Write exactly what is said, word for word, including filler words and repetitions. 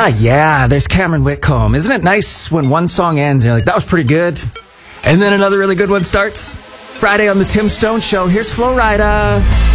Ah, yeah, there's Cameron Whitcomb. Isn't it nice when one song ends and you're like, that was pretty good? And then another really good one starts? Friday on the Tim Stone Show, here's Flo Rida.